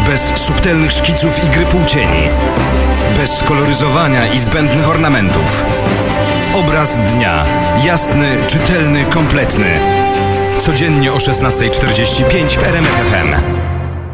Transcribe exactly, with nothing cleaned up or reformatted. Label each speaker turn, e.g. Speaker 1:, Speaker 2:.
Speaker 1: Bez subtelnych szkiców i gry półcieni. Bez koloryzowania i zbędnych ornamentów. Obraz dnia. Jasny, czytelny, kompletny. Codziennie o szesnasta czterdzieści pięć w R M F F M.